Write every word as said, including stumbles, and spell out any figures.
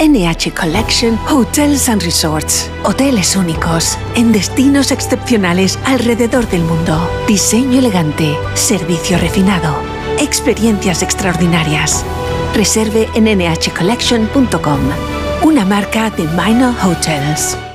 N H Collection Hotels and Resorts. Hoteles únicos, en destinos excepcionales alrededor del mundo. Diseño elegante, servicio refinado, experiencias extraordinarias. Reserve en ene hache collection punto com, una marca de Minor Hotels.